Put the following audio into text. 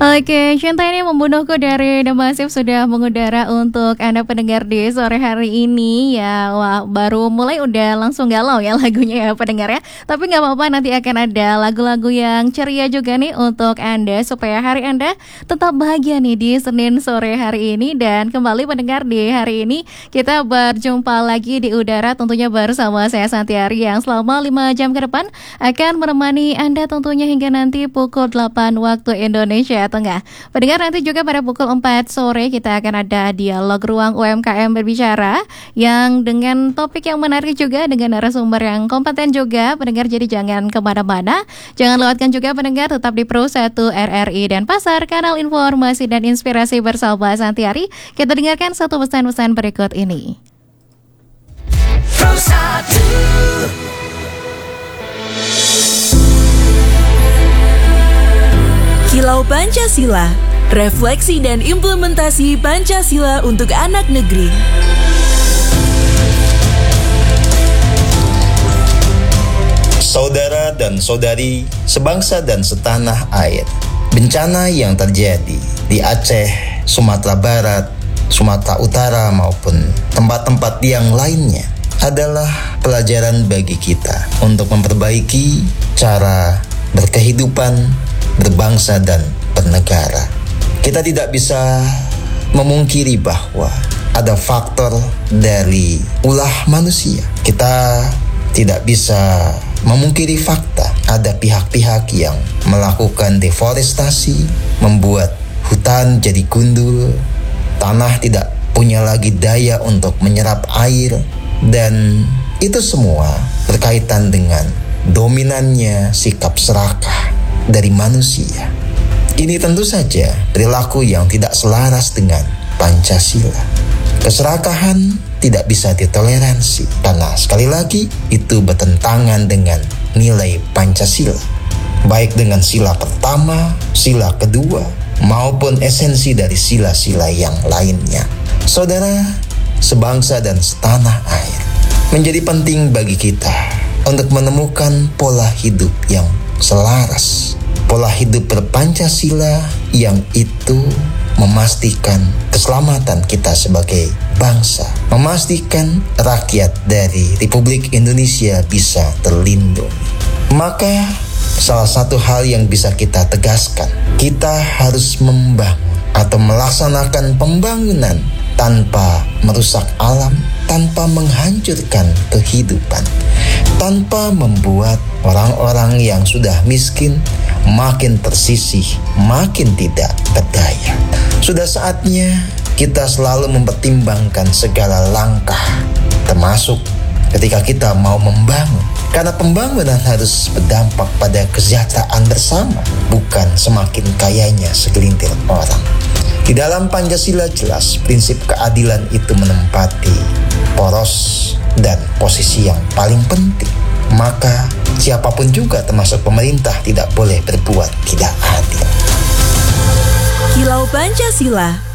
Oke, Cinta Ini Membunuhku dari The Massive sudah mengudara untuk Anda pendengar di sore hari ini ya. Wah, baru mulai udah langsung galau ya lagunya ya pendengar ya. Tapi gak apa-apa, nanti akan ada lagu-lagu yang ceria juga nih untuk Anda, supaya hari Anda tetap bahagia nih di Senin sore hari ini. Dan kembali pendengar, di hari ini kita berjumpa lagi di udara tentunya bersama saya Santiari, yang selama 5 jam ke depan akan menemani Anda tentunya hingga nanti pukul 8 waktu Indonesia Tengah. Pendengar, nanti juga pada pukul 4 sore kita akan ada dialog Ruang UMKM Berbicara yang dengan topik yang menarik juga, dengan narasumber yang kompeten juga pendengar. Jadi jangan kemana-mana, jangan lewatkan juga pendengar, tetap di Pro 1 RRI dan Pasar, kanal informasi dan inspirasi bersama Santiari. Kita dengarkan satu pesan-pesan berikut ini. Pro 1 Kilau Pancasila, refleksi dan implementasi Pancasila untuk anak negeri. Saudara dan saudari, sebangsa dan setanah air, bencana yang terjadi di Aceh, Sumatera Barat, Sumatera Utara maupun tempat-tempat yang lainnya adalah pelajaran bagi kita untuk memperbaiki cara berkehidupan, berbangsa dan bernegara. Kita tidak bisa memungkiri bahwa ada faktor dari ulah manusia. Kita tidak bisa memungkiri fakta ada pihak-pihak yang melakukan deforestasi, membuat hutan jadi gundul, tanah tidak punya lagi daya untuk menyerap air, dan itu semua berkaitan dengan dominannya sikap serakah dari manusia. Ini tentu saja perilaku yang tidak selaras dengan Pancasila. Keserakahan tidak bisa ditoleransi karena sekali lagi itu bertentangan dengan nilai Pancasila, baik dengan sila pertama, sila kedua, maupun esensi dari sila-sila yang lainnya. Saudara, sebangsa dan setanah air, menjadi penting bagi kita untuk menemukan pola hidup yang selaras, pola hidup berpancasila yang itu memastikan keselamatan kita sebagai bangsa, memastikan rakyat dari Republik Indonesia bisa terlindungi. Maka salah satu hal yang bisa kita tegaskan, kita harus membangun atau melaksanakan pembangunan tanpa merusak alam, tanpa menghancurkan kehidupan, tanpa membuat orang-orang yang sudah miskin makin tersisih, makin tidak berdaya. Sudah saatnya kita selalu mempertimbangkan segala langkah, termasuk ketika kita mau membangun. Karena pembangunan harus berdampak pada kesejahteraan bersama, bukan semakin kayanya segelintir orang. Di dalam Pancasila jelas prinsip keadilan itu menempati poros dan posisi yang paling penting. Maka siapapun juga termasuk pemerintah tidak boleh berbuat tidak adil. Kilau Pancasila,